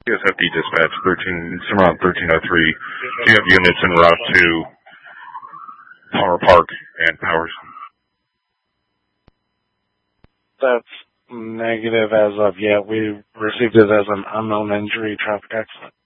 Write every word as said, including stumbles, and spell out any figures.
C S F D dispatch, thirteen, it's around thirteen oh three. Do you have units en route to Power Park and Powers? That's negative as of yet. We received it as an unknown injury traffic accident.